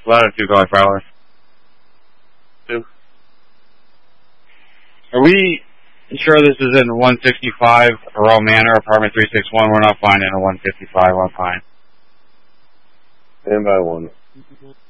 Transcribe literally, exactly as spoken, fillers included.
Latitude, Golly Fowler. Two. Are we sure this is in one sixty-five Earl Manor, apartment three six one? We're not finding a one fifty-five on Pine. Stand by one.